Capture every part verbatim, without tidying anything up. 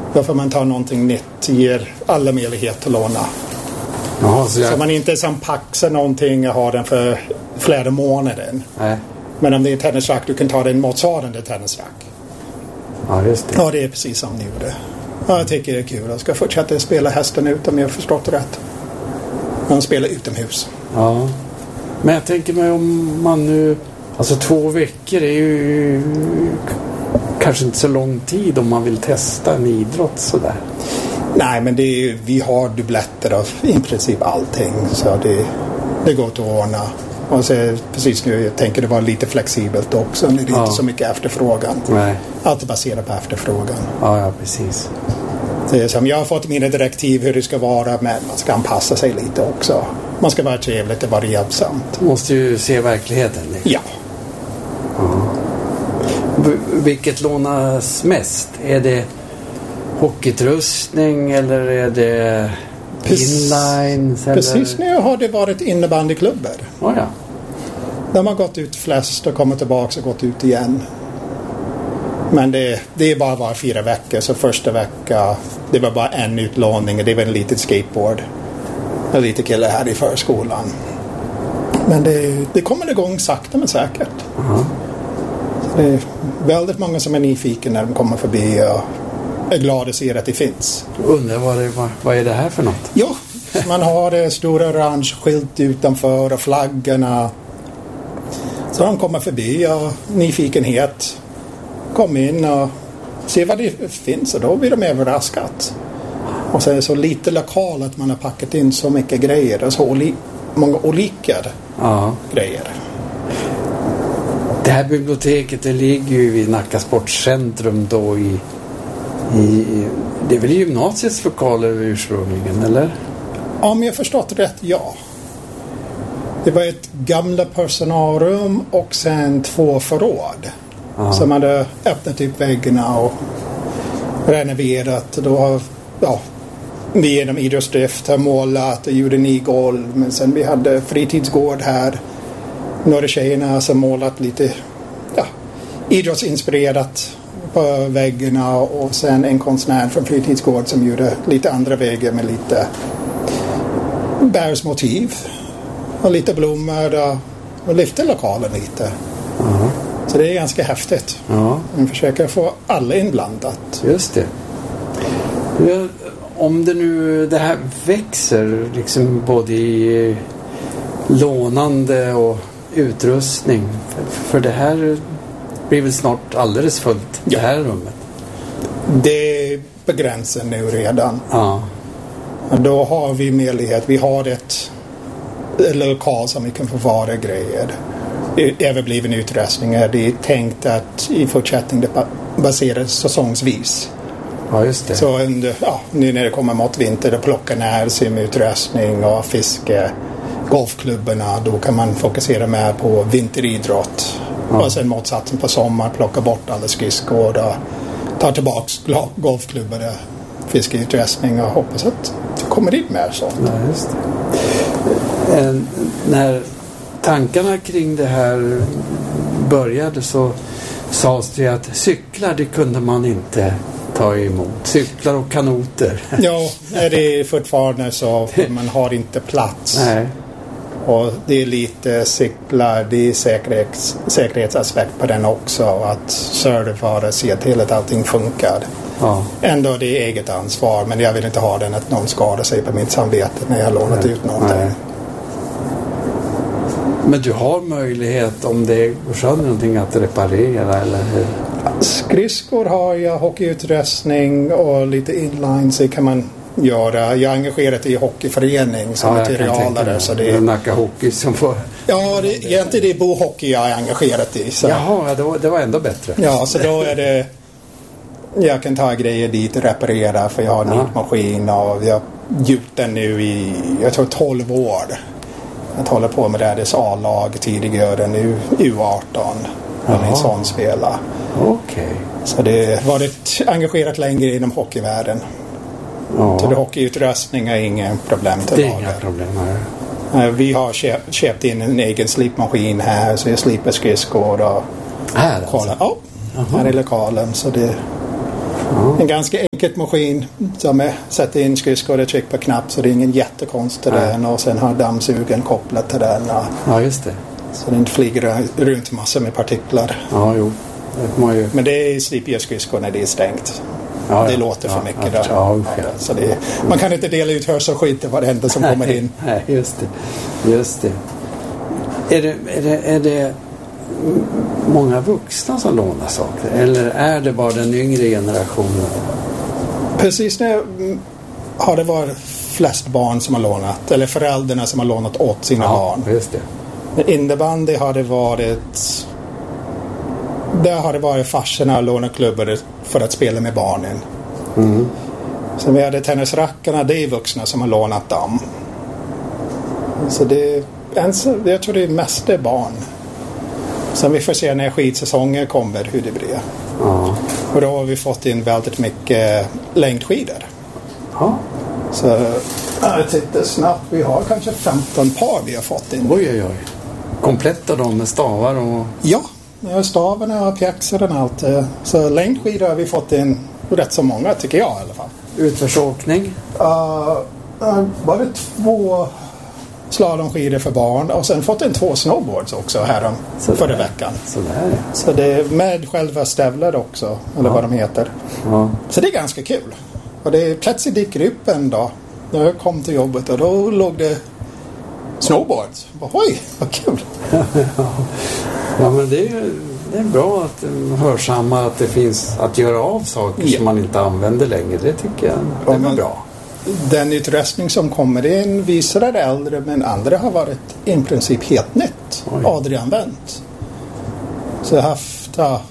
Då får man ta någonting nytt, ger alla möjlighet att låna. Jaha, så, jag... så man inte som paxar någonting och har den för flera månader. Nej. Men om det är en tennisrack, du kan ta den motsvarande tennisrack. Ja, just det. Ja, det är precis som ni gjorde. Ja, jag tycker det är kul. Jag ska fortsätta spela hästen ut om jag har förstått det rätt. Man spelar utomhus. Ja. Men jag tänker mig om man nu... Alltså två veckor är ju kanske inte så lång tid om man vill testa en idrott sådär. Nej, men det är ju, vi har dubbletter av i princip allting. Så det, det går att ordna. Och så precis nu, jag tänker det var lite flexibelt också. Det är ja. inte så mycket efterfrågan. Nej. Allt är baserat på efterfrågan. Ja, ja, precis. Det är som jag har fått mina direktiv hur det ska vara, men man ska anpassa sig lite också. Man ska vara trevligt och vara hjälpsamt. Måste ju se verkligheten. Liksom. Ja. ja. V- vilket lånas mest? Är det hockeyutrustning eller är det inlines? Eller? Precis nu har det varit innebandyklubbar. Oh, ja. De har gått ut flest och kommit tillbaka och gått ut igen. Men det, det är bara var fyra veckor. Så första vecka, det var bara en utlåning. Det var en liten skateboard. En liten kille här i förskolan. Men det, det kommer igång sakta men säkert. Uh-huh. Så det är väldigt många som är nyfiken när de kommer förbi och är glada att se att det finns. Undrar vad, det, vad, vad är det här för något? Ja, man har det stora orange skylt utanför och flaggorna. Så de kommer förbi och nyfikenhet. Kom in och se vad det finns och då blir de överraskat. Och så är det så lite lokal att man har packat in så mycket grejer och så oli- många olika ja. grejer. Det här biblioteket det ligger ju vid Nacka Sportcentrum då i, i det är väl gymnasiets lokaler ursprungligen, eller? Om jag förstått rätt, ja. Det var ett gamla personalrum och sen två förråd. Aha. Som hade öppnat upp väggarna och renoverat. Då har ja, vi genom idrottsdrift har målat och gjorde ny golv. Men sen vi hade fritidsgård här. Några tjejerna som målat lite ja, idrottsinspirerat på väggarna. Och sen en konstnär från fritidsgård som gjorde lite andra väggar med lite bärsmotiv. Och lite blommor och, och lyfte lokalen lite. Aha. Så det är ganska häftigt. Ja. Man försöker få alla inblandat. Just det. Ja, om det nu det här växer liksom både i lånande och utrustning. För, för det här blir väl snart alldeles fullt, ja. Det här rummet. Det är på gränsen nu redan. Ja. Och då har vi möjlighet. Vi har ett, ett lokal som vi kan förvara grejer. Överbliven utrustning. Det är tänkt att i fortsättning det baseras säsongsvis. Ja, just det. Så under, ja, nu när det kommer mot vinter, då plockar när simutrustning och fiske, golfklubbarna, då kan man fokusera mer på vinteridrott. Ja. Och sen motsatsen på sommar, plocka bort alla skridskor och ta tillbaks golfklubbar och fiskeutrustning och hoppas att det kommer dit mer sånt. Ja, just det. Äh, när tankarna kring det här började så sades det att cyklar, det kunde man inte ta emot. Cyklar och kanoter. Ja, det är fortfarande så. Man har inte plats. Nej. Och det är lite cyklar, det är säkerhets, säkerhetsaspekt på den också. Att serva och se till att allting funkar. Ja. Ändå det är eget ansvar, men jag vill inte ha den att någon skadar sig på mitt samvete när jag har lånat Nej. ut någonting. Nej. Men du har möjlighet om det går sönder någonting att reparera, eller hur? Skridskor har jag, hockeyutrustning och lite inlines, det kan man göra. Jag är engagerad i hockeyförening som ja, materialare. Så det är Nacka Hockey som får... Ja, det, egentligen det är bohockey jag är engagerad i. Så. Jaha, det var, det var ändå bättre. Ja, så då är det... Jag kan ta grejer dit och reparera för jag har en nitmaskin och jag har gjort den nu i, jag tror tolv år. Jag håller på med det här A-lag tidigare, nu U arton. När min son spelar. Okej. Okay. Så det har varit engagerat längre inom hockeyvärlden. Ja. Så det hockeyutrustning är inga problem till det är inga problem här. Vi har köpt, köpt in en egen slipmaskin här, så jag slipar skridskor och här alltså? Ja, här i lokalen. Så det, Ja. En ganska enkel maskin som är sätter in skridskor och trycker på knapp, så det är ingen jättekonst till den, och sen har dammsugen kopplat till den. Ja, just det. Så den flyger runt massor med partiklar. Ja, jo. Det må ju... Men det slipper ju skridskor när det är stängt. Ja, det ja. låter för ja, mycket ja, där. ja, ja. Så det, man kan inte dela ut hörselskydd till varenda som kommer in. Nej, just det. Just det. Är det, är det, är det många vuxna som lånar saker? Eller är det bara den yngre generationen? Precis nu har det varit flest barn som har lånat. Eller föräldrarna som har lånat åt sina ja, barn. Just det. Men innebandy har det varit... Där har det varit farsorna och låneklubbor för att spela med barnen. Mm. Så vi hade tennisrackarna, det är vuxna som har lånat dem. Så det jag tror det är mest det barn. Sen vi får se när skidsäsongen kommer hur det blir. Ja. Och då har vi fått in väldigt mycket längdskidor. Ja. Så jag tittar snabbt, vi har kanske femton par vi har fått in. Oj, oj, oj. Kompletta dem med stavar och... Ja, stavarna och pjäxor och allt. Så längdskidor har vi fått in rätt så många, tycker jag i alla fall. Utförsåkning? Uh, uh, bara två slalomskidor för barn och sen fått in två snowboards också här om förra veckan. Sådär. Så det är med själva stävlar också, eller ja. vad de heter. Ja. Så det är ganska kul. Och det är plötsligt dyker upp en dag när jag kom till jobbet och då låg det snowboards. Oj, vad kul! Ja, men det är, det är bra att hörsamma att det finns att göra av saker ja. som man inte använder längre. Det tycker jag det är man, bra. Den utrustning som kommer in visar det äldre, men andra har varit i princip helt nytt. Oj. Aldrig använt. Så jag har haft ja,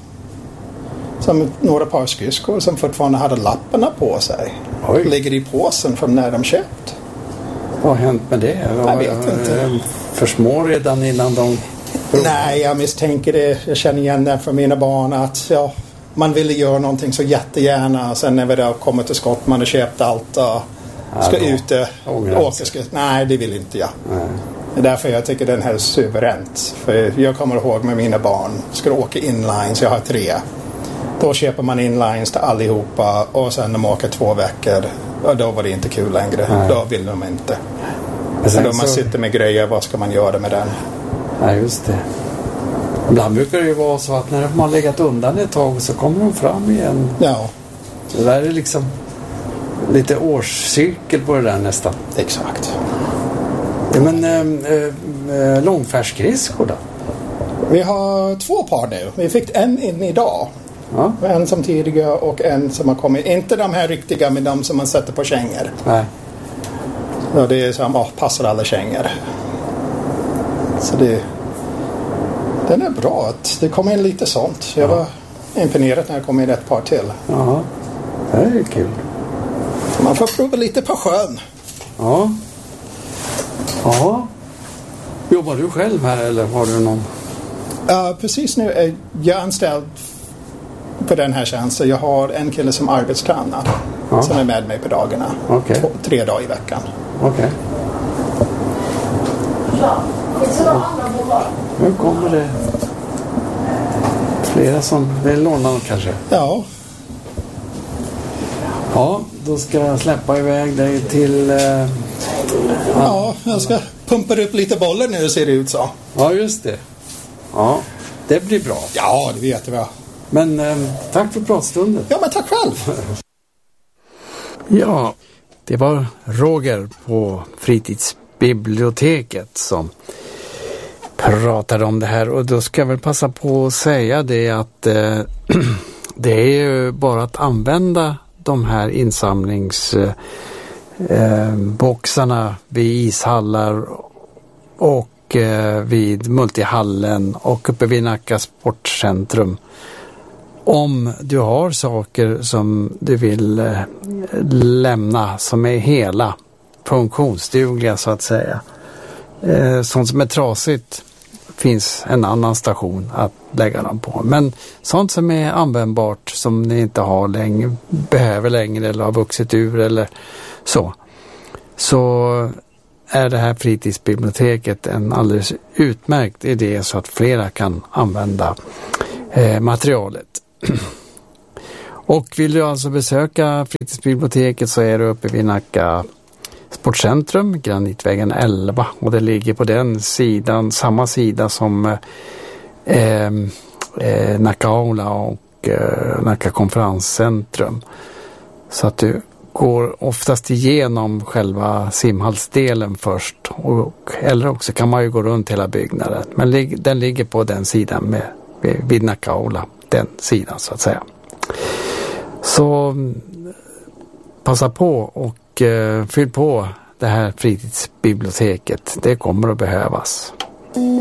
som några par skridskor som fortfarande hade lapparna på sig. Oj. Ligger i påsen från när de köpt. Vad har hänt med det? Jag vet inte. För små redan innan de... Nej, jag misstänker det. Jag känner igen det för mina barn att ja, man ville göra någonting så jättegärna. Sen när vi då kommer till skott, man har köpt allt och ska ja, ut och åka. Ska, nej, det vill inte jag. Nej. Det är därför jag tycker den här är suveränt. För jag kommer ihåg med mina barn. Ska åka inlines, jag har tre. Då köper man inlines till allihopa och sen de åker två veckor. Och då var det inte kul längre. Nej. Då vill de inte. Så då man så... sitter med grejer, vad ska man göra med den? Ja, just det. Ibland brukar det ju vara så att när man har legat undan ett tag så kommer de fram igen. Ja. Så där är det liksom lite årscykel på det där nästan. Exakt. Ja, men äh, äh, långfärdsskridskor då? Vi har två par nu. Vi fick en in idag. Ja. En som tidigare och en som har kommit. Inte de här riktiga, men de som man sätter på kängor. Nej. Ja, det är som oh, passar alla kängor. Så det den är bra att det kommer in lite sånt. Jag ja. var imponerad när jag kom in ett par till. Ja, det är kul. Man får prova lite på sjön. Ja. Ja. Jobbar du själv här eller har du någon? Uh, precis nu är jag anställd på den här tjänsten. Jag har en kille som arbetstränar ja. som är med mig på dagarna. Okay. Två, tre dagar i veckan. Okej. Okay. Nu kommer det flera som vill låna något kanske. Ja. Ja, då ska jag släppa iväg dig till... Eh, ja, jag ska pumpa upp lite bollar nu, ser det ut så. Ja, just det. Ja, det blir bra. Ja, det vet jag. Men eh, tack för pratstunden. Ja, men tack själv. Ja, det var Roger på fritidsbiblioteket som pratade om det här. Och då ska jag väl passa på att säga det att eh, det är ju bara att använda de här insamlingsboxarna eh, vid ishallar och eh, vid multihallen och uppe vid Nacka sportcentrum. Om du har saker som du vill eh, lämna som är hela, funktionsdugliga så att säga. Eh, sånt som är trasigt finns en annan station att lägga dem på. Men sånt som är användbart, som ni inte har längre, behöver längre eller har vuxit ur eller så, så är det här fritidsbiblioteket en alldeles utmärkt idé så att flera kan använda eh, materialet. Och vill du alltså besöka fritidsbiblioteket så är du uppe vid Nacka Sportcentrum, Granitvägen elva, och det ligger på den sidan, samma sida som eh, eh, Nacka Aula och eh, Nacka Konferenscentrum. Så att du går oftast igenom själva simhallsdelen först, och, eller också kan man ju gå runt hela byggnaden. Men lig, den ligger på den sidan med, vid Nacka Aula, den sidan så att säga. Så passa på och eh, fyll på det här fritidsbiblioteket. Det kommer att behövas.